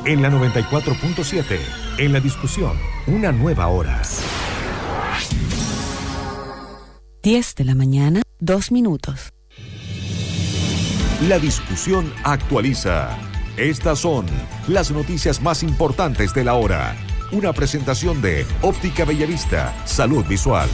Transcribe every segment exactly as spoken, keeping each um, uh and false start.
En la noventa y cuatro punto siete, en la discusión, una nueva hora. diez de la mañana, dos minutos. La discusión actualiza. Estas son las noticias más importantes de la hora. Una presentación de Óptica Bellavista, Salud Visual.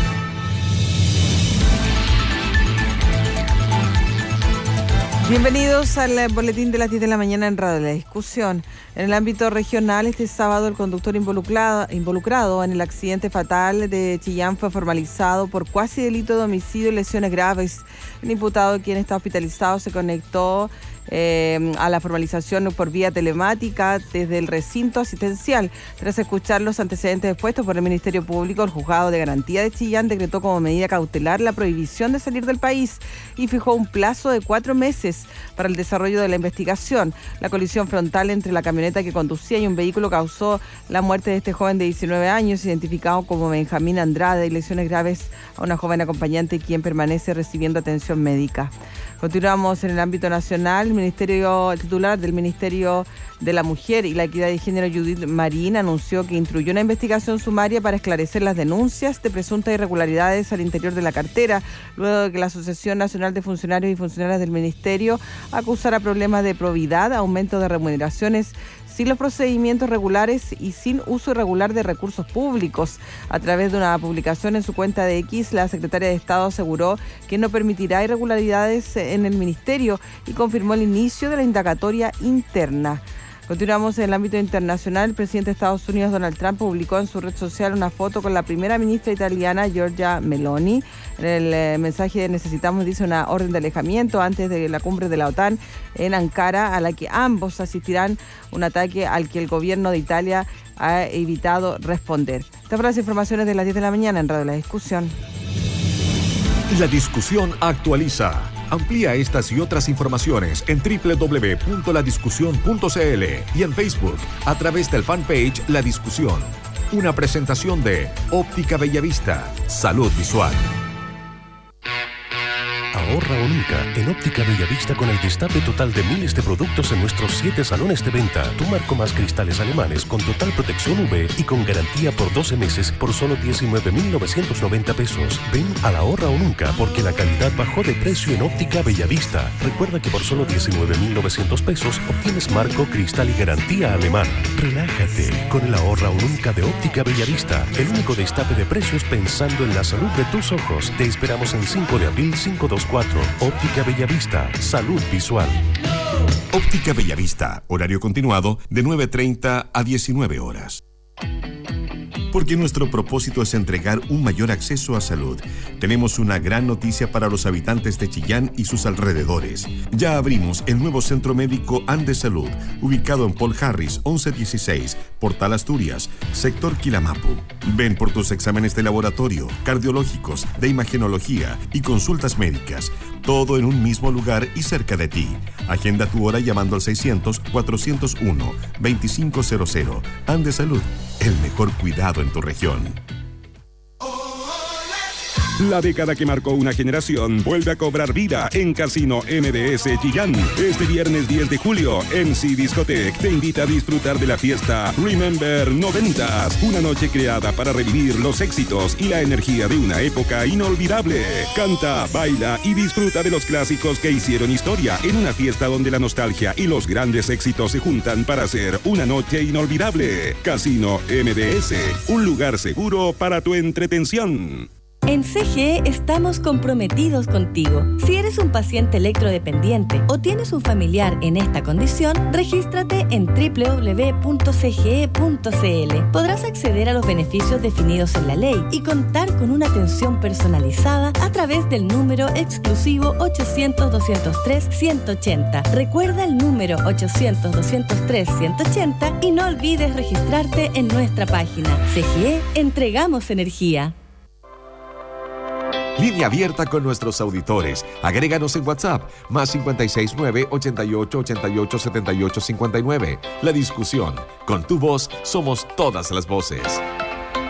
Bienvenidos al boletín de las diez de la mañana en Radio La Discusión. En el ámbito regional, este sábado el conductor involucrado, involucrado en el accidente fatal de Chillán fue formalizado por cuasi delito de homicidio y lesiones graves. El imputado, quien está hospitalizado, se conectó eh, a la formalización por vía telemática desde el recinto asistencial. Tras escuchar los antecedentes expuestos por el Ministerio Público, el Juzgado de Garantía de Chillán decretó como medida cautelar la prohibición de salir del país y fijó un plazo de cuatro meses para el desarrollo de la investigación. La colisión frontal entre la camioneta que conducía y un vehículo causó la muerte de este joven de diecinueve años, identificado como Benjamín Andrade, y lesiones graves a una joven acompañante quien permanece recibiendo atención médica. Continuamos en el ámbito nacional. El ministerio el titular del Ministerio de la Mujer y la Equidad de Género, Judith Marín, anunció que instruyó una investigación sumaria para esclarecer las denuncias de presuntas irregularidades al interior de la cartera, luego de que la Asociación Nacional de Funcionarios y Funcionarias del Ministerio acusara problemas de probidad, aumento de remuneraciones sin los procedimientos regulares y sin uso irregular de recursos públicos. A través de una publicación en su cuenta de X, la secretaria de Estado aseguró que no permitirá irregularidades en el ministerio y confirmó el inicio de la indagatoria interna. Continuamos en el ámbito internacional. El presidente de Estados Unidos, Donald Trump, publicó en su red social una foto con la primera ministra italiana, Giorgia Meloni. En el eh, mensaje necesitamos, dice, una orden de alejamiento antes de la cumbre de la OTAN en Ankara, a la que ambos asistirán, un ataque al que el gobierno de Italia ha evitado responder. Estas fueron las informaciones de las diez de la mañana en Radio La Discusión. La discusión actualiza. Amplía estas y otras informaciones en doble u doble u doble u punto la discusión punto c l y en Facebook a través del fanpage La Discusión. Una presentación de Óptica Bellavista, Salud Visual. Ahorra o nunca en Óptica Bellavista con el destape total de miles de productos en nuestros siete salones de venta. Tu marco más cristales alemanes con total protección U V y con garantía por doce meses por solo diecinueve mil novecientos noventa pesos. Ven a la Ahorra o nunca porque la calidad bajó de precio en Óptica Bellavista. Recuerda que por solo diecinueve mil novecientos pesos obtienes marco, cristal y garantía alemana. Relájate con el Ahorra o nunca de Óptica Bellavista. El único destape de precios pensando en la salud de tus ojos. Te esperamos en cinco de abril cinco dos cuatro. Óptica Bellavista, Salud Visual. Óptica Bellavista, horario continuado de nueve treinta a diecinueve horas. Porque nuestro propósito es entregar un mayor acceso a salud, tenemos una gran noticia para los habitantes de Chillán y sus alrededores. Ya abrimos el nuevo Centro Médico Andes Salud, ubicado en Paul Harris once dieciséis, Portal Asturias, sector Quilamapu. Ven por tus exámenes de laboratorio, cardiológicos, de imagenología y consultas médicas, todo en un mismo lugar y cerca de ti. Agenda tu hora llamando al seiscientos, cuatrocientos uno, veinticinco cero cero. Andes Salud, el mejor cuidado en tu región. La década que marcó una generación vuelve a cobrar vida en Casino M D S Chillán. Este viernes diez de julio, M C Discotech te invita a disfrutar de la fiesta Remember noventas, una noche creada para revivir los éxitos y la energía de una época inolvidable. Canta, baila y disfruta de los clásicos que hicieron historia en una fiesta donde la nostalgia y los grandes éxitos se juntan para hacer una noche inolvidable. Casino M D S, un lugar seguro para tu entretención. En C G E estamos comprometidos contigo. Si eres un paciente electrodependiente o tienes un familiar en esta condición, regístrate en doble u doble u doble u punto c g e punto c l. Podrás acceder a los beneficios definidos en la ley y contar con una atención personalizada a través del número exclusivo ochocientos, doscientos tres, ciento ochenta. Recuerda el número ochocientos, doscientos tres, ciento ochenta y no olvides registrarte en nuestra página. C G E, entregamos energía. Línea abierta con nuestros auditores. Agréganos en WhatsApp, más cinco seis nueve, ochenta y ocho, ochenta y ocho, setenta y ocho cincuenta y nueve. La discusión. Con tu voz somos todas las voces.